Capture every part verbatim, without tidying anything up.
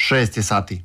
Šest je sati.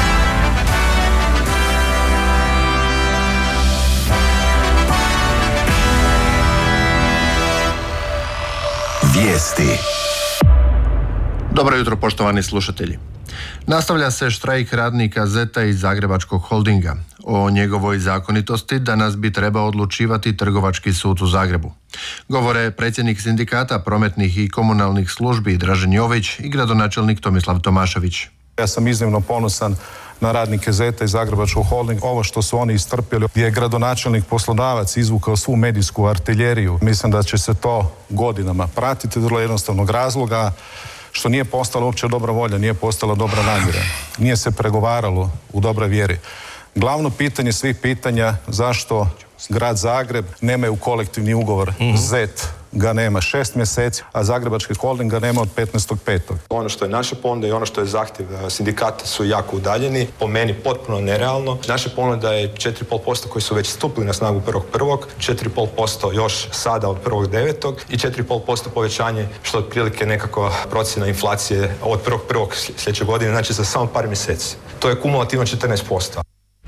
Vijesti. Dobro jutro, poštovani slušatelji. Nastavlja se štrajk radnika Zeta iz Zagrebačkog holdinga. O njegovoj zakonitosti danas bi trebao odlučivati Trgovački sud u Zagrebu. Govore predsjednik sindikata prometnih i komunalnih službi Dražen Jović i gradonačelnik Tomislav Tomašević. Ja sam iznimno ponosan na radnike Zeta i Zagrebačkog holdinga. Ovo što su oni istrpjeli, gdje je gradonačelnik poslodavac izvukao svu medijsku artiljeriju. Mislim da će se to godinama pratiti, vrlo jednostavnog razloga što nije postala uopće dobra volja, nije postala dobra namjera. Nije se pregovaralo u dobroj vjeri. Glavno pitanje svih pitanja, zašto grad Zagreb nemaju kolektivni ugovor. Mm-hmm. Zet ga nema šest mjeseci, a Zagrebački holding ga nema od petnaestog petog Ono što je naša ponuda i ono što je zahtjev sindikata su jako udaljeni, po meni potpuno nerealno. Naša ponuda je četiri i pol posto koji su već stupili na snagu prvog prvog, četiri i pol posto još sada od prvog devetog i četiri i pol posto povećanje, što je otprilike nekako procjena inflacije od prvog prvog sljedeće godine, znači za samo par mjeseci. To je kumulativno četrnaest posto.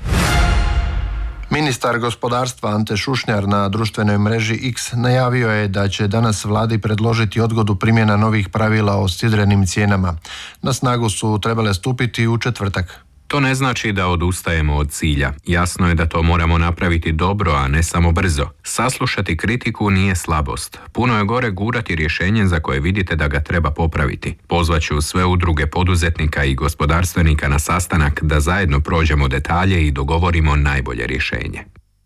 Ministar gospodarstva Ante Šušnjar na društvenoj mreži X najavio je da će danas vladi predložiti odgodu primjena novih pravila o sidrenim cijenama. Na snagu su trebale stupiti u četvrtak. To ne znači da odustajemo od cilja. Jasno je da to moramo napraviti dobro, a ne samo brzo. Saslušati kritiku nije slabost. Puno je gore gurati rješenje za koje vidite da ga treba popraviti. Pozvaću sve udruge poduzetnika i gospodarstvenika na sastanak da zajedno prođemo detalje i dogovorimo najbolje rješenje.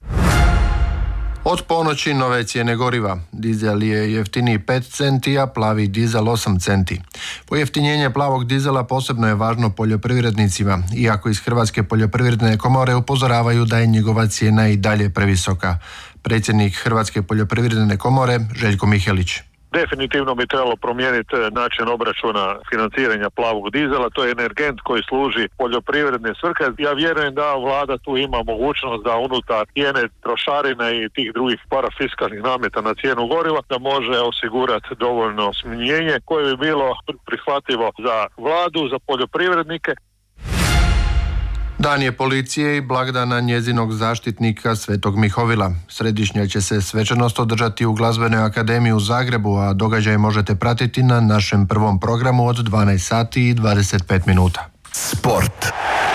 Od ponoći nove cijene goriva. Dizel je jeftiniji pet centi, a plavi dizel osam centi. Pojeftinjenje plavog dizela posebno je važno poljoprivrednicima, iako iz Hrvatske poljoprivredne komore upozoravaju da je njegova cijena i dalje previsoka. Predsjednik Hrvatske poljoprivredne komore Željko Mihelić. Definitivno bi trebalo promijeniti način obračuna financiranja plavog dizela. To je energent koji služi poljoprivredne svrhe. Ja vjerujem da vlada tu ima mogućnost da unutar cijene trošarine i tih drugih parafiskalnih nameta na cijenu goriva da može osigurati dovoljno smanjenje koje bi bilo prihvatljivo za vladu, za poljoprivrednike. Dan je policije i blagdana njezinog zaštitnika Svetog Mihovila. Središnja će se svečanost održati u Glazbenoj akademiji u Zagrebu, a događaj možete pratiti na našem prvom programu od dvanaest sati i dvadeset pet minuta. Sport.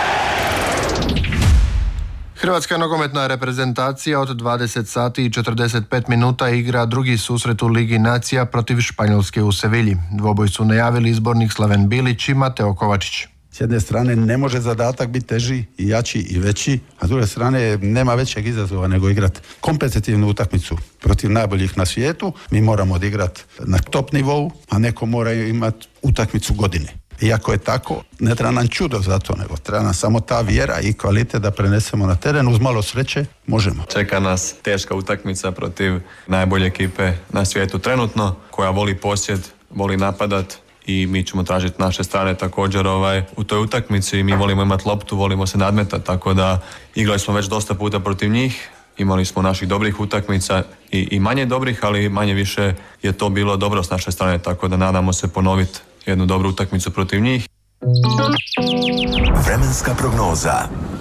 Hrvatska nogometna reprezentacija od dvadeset sati i četrdeset pet minuta igra drugi susret u Ligi nacija protiv Španjolske u Sevilji. Dvoboj su najavili izbornik Slaven Bilić i Mateo Kovačić. S jedne strane ne može zadatak biti teži i jači i veći, a s druge strane nema većeg izazova nego igrati kompetitivnu utakmicu protiv najboljih na svijetu. Mi moramo odigrati na top nivou, a neko mora imati utakmicu godine. Iako je tako, ne treba nam čudo za to, nego treba nam samo ta vjera i kvalitet da prenesemo na teren. Uz malo sreće možemo. Čeka nas teška utakmica protiv najbolje ekipe na svijetu trenutno, koja voli posjed, voli napadat, i mi ćemo tražiti naše strane također ovaj, u toj utakmici. Mi volimo imati loptu, volimo se nadmetati, tako da igrali smo već dosta puta protiv njih, imali smo naših dobrih utakmica i, i manje dobrih, ali manje više je to bilo dobro s naše strane, tako da nadamo se ponoviti jednu dobru utakmicu protiv njih. Vremenska prognoza.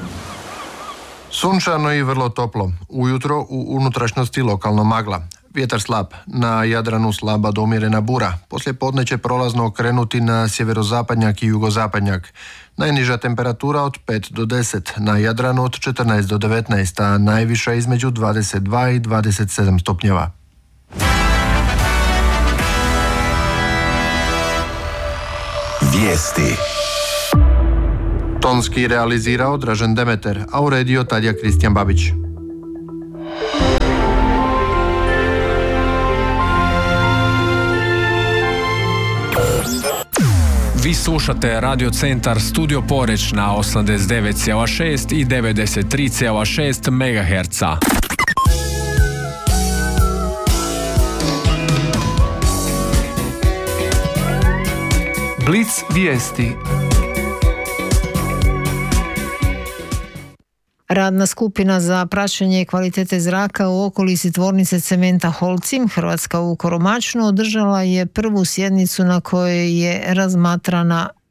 Sunčano i vrlo toplo. Ujutro u unutrašnjosti lokalno magla. Vjetar slab, na Jadranu slaba do umjerena bura. Poslije podne će prolazno okrenuti na sjeverozapadnjak i jugozapadnjak. Najniža temperatura od pet do deset, na Jadranu od četrnaest do devetnaest, a najviša između dvadeset dva i dvadeset sedam stupnjeva. Vijesti. Tonski realizirao Dražen Demeter, a uredio Tadija Kristijan Babić. Vi slušate Radio Centar Studio Poreć na osamdeset devet zarez šest i devedeset tri zarez šest megaherca. Blic vijesti. Radna skupina za praćenje kvalitete zraka u okolici tvornice cementa Holcim, Hrvatska u Koromačnu, održala je prvu sjednicu na kojoj je razmatrana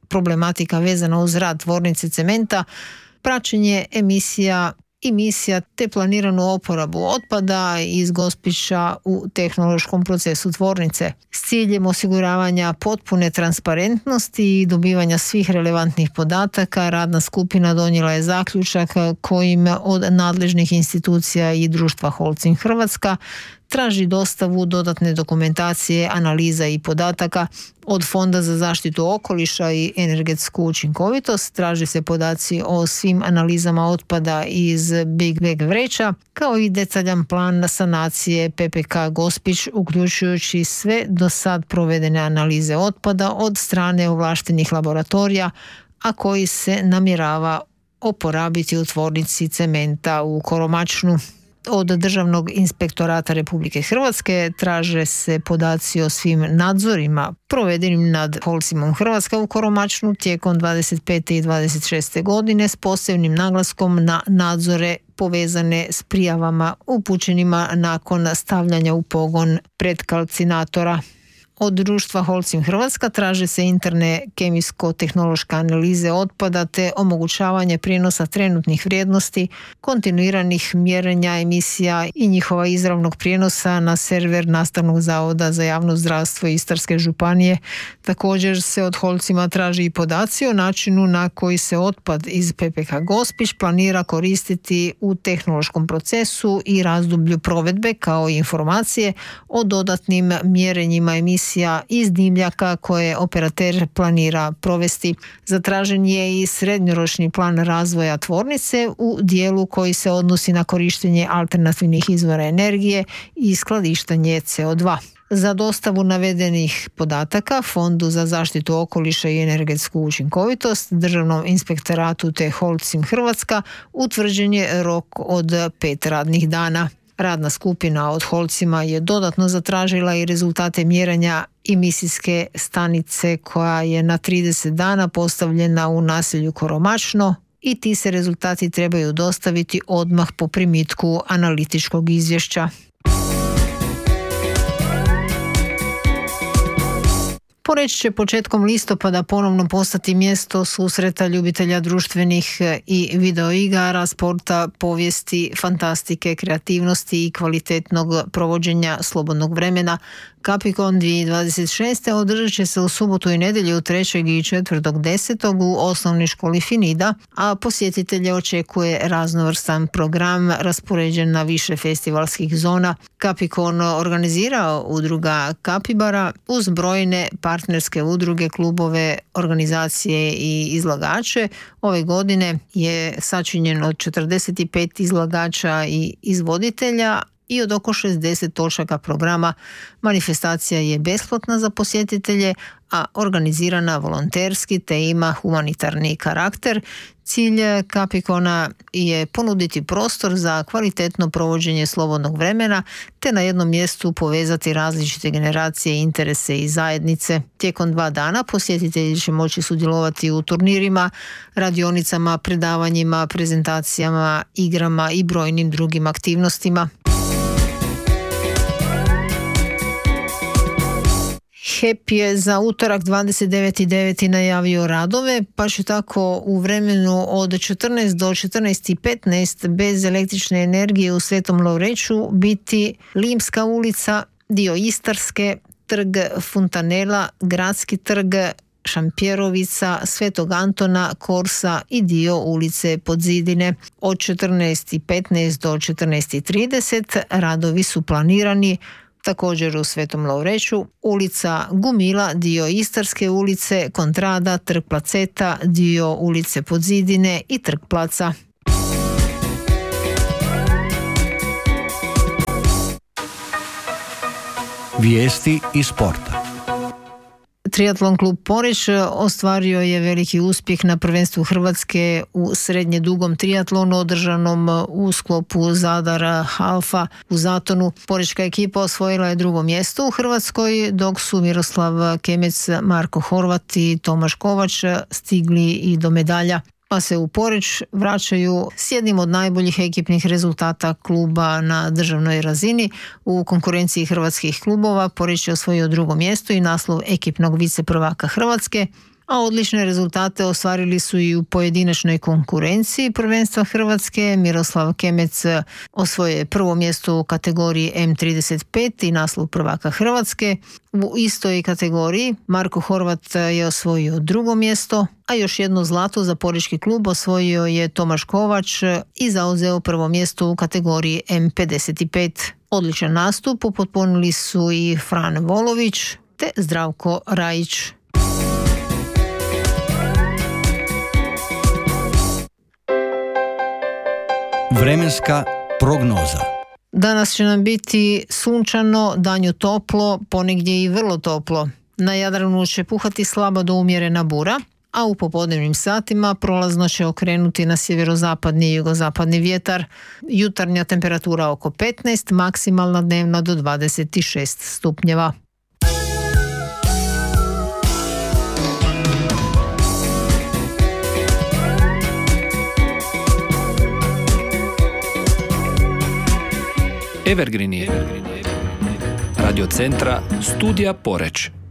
problematika vezana uz rad tvornice cementa, praćenje emisija emisija te planiranu oporabu otpada iz Gospića u tehnološkom procesu tvornice. S ciljem osiguravanja potpune transparentnosti i dobivanja svih relevantnih podataka, radna skupina donijela je zaključak kojim od nadležnih institucija i društva Holcim Hrvatska traži dostavu dodatne dokumentacije, analiza i podataka. Od Fonda za zaštitu okoliša i energetsku učinkovitost traži se podaci o svim analizama otpada iz Big Bag vreća, kao i detaljan plan sanacije P P K Gospić, uključujući sve do sad provedene analize otpada od strane ovlaštenih laboratorija, a koji se namjerava oporabiti u tvornici cementa u Koromačnu. Od Državnog inspektorata Republike Hrvatske traže se podaci o svim nadzorima provedenim nad Holcimom Hrvatska u Koromačnu tijekom dvadeset pete i dvadeset šeste godine s posebnim naglaskom na nadzore povezane s prijavama upućenima nakon stavljanja u pogon predkalcinatora. Od društva Holcim Hrvatska traže se interne kemijsko-tehnološke analize otpada te omogućavanje prijenosa trenutnih vrijednosti, kontinuiranih mjerenja emisija i njihova izravnog prijenosa na server Nastavnog zavoda za javno zdravstvo Istarske županije. Također se od Holcima traži i podaci o načinu na koji se otpad iz P P K Gospić planira koristiti u tehnološkom procesu i razdoblju provedbe, kao i informacije o dodatnim mjerenjima emisija iz dimljaka koje operater planira provesti. Zatražen je i srednjoročni plan razvoja tvornice u dijelu koji se odnosi na korištenje alternativnih izvora energije i skladištenje C O dva. Za dostavu navedenih podataka Fondu za zaštitu okoliša i energetsku učinkovitost, Državnom inspektoratu te Holcim Hrvatska utvrđen je rok od pet radnih dana. Radna skupina od Holcima je dodatno zatražila i rezultate mjerenja emisijske stanice koja je na trideset dana postavljena u naselju Koromačno i ti se rezultati trebaju dostaviti odmah po primitku analitičkog izvješća. Poreč će početkom listopada ponovno postati mjesto susreta ljubitelja društvenih i videoigara, sporta, povijesti, fantastike, kreativnosti i kvalitetnog provođenja slobodnog vremena. Capicon dvije tisuće dvadeset šeste održat će se u subotu i nedjelju trećeg i četvrtog desetog u osnovnoj školi Finida, a posjetitelje očekuje raznovrstan program raspoređen na više festivalskih zona. Capicon organizira udruga Kapibara uz brojne partnerske udruge, klubove, organizacije i izlagače. Ove godine je sačinjen od četrdeset pet izlagača i izvoditelja i od oko šezdeset točaka programa. Manifestacija je besplatna za posjetitelje, a organizirana volonterski te ima humanitarni karakter. Cilj Capicona je ponuditi prostor za kvalitetno provođenje slobodnog vremena te na jednom mjestu povezati različite generacije, interese i zajednice. Tijekom dva dana posjetitelji će moći sudjelovati u turnirima, radionicama, predavanjima, prezentacijama, igrama i brojnim drugim aktivnostima. H E P je za utorak dvadeset deveti deveti najavio radove, pa će tako u vremenu od četrnaest do četrnaest i petnaest bez električne energije u Svetom Lovreću biti Limska ulica, dio Istarske, trg Funtanela, Gradski trg, Šampjerovica, Svetog Antona, Korsa i dio ulice Podzidine. Od četrnaest i petnaest do četrnaest i trideset radovi su planirani također u Svetom Lovreću, ulica Gumila, dio Istarske ulice, Kontrada, trg Placeta, dio ulice Podzidine i trg Placa. Vijesti iz sporta. Triatlon klub Poreč ostvario je veliki uspjeh na prvenstvu Hrvatske u srednje dugom triatlonu održanom u sklopu Zadar Halfa u Zatonu. Porečka ekipa osvojila je drugo mjesto u Hrvatskoj, dok su Miroslav Kemec, Marko Horvat i Tomaš Kovač stigli i do medalja, pa se u Poreč vraćaju s jednim od najboljih ekipnih rezultata kluba na državnoj razini. U konkurenciji hrvatskih klubova Poreč je osvojio drugo mjesto i naslov ekipnog viceprvaka Hrvatske, a odlične rezultate ostvarili su i u pojedinačnoj konkurenciji prvenstva Hrvatske. Miroslav Kemec osvojio je prvo mjesto u kategoriji em trideset pet i naslov prvaka Hrvatske. U istoj kategoriji Marko Horvat je osvojio drugo mjesto, a još jedno zlato za porečki klub osvojio je Tomaš Kovač i zauzeo prvo mjesto u kategoriji em pedeset pet. Odličan nastup upotpunili su i Fran Volović te Zdravko Rajić. Vremenska prognoza. Danas će nam biti sunčano, danju toplo, ponegdje i vrlo toplo. Na Jadranu će puhati slaba do umjerena bura, a u popodnevnim satima prolazno će okrenuti na sjeverozapadni i jugozapadni vjetar. Jutarnja temperatura oko petnaest, maksimalna dnevna do dvadeset šest stupnjeva. Evergreen je radio centra Studija Poreč.